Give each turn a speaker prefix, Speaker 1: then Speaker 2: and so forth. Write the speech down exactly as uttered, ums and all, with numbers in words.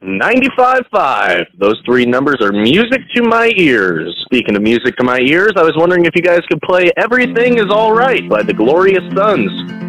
Speaker 1: ninety-five point five. Those three numbers are music to my ears. Speaking of music to my ears, I was wondering if you guys could play Everything Is Alright by the Glorious Sons.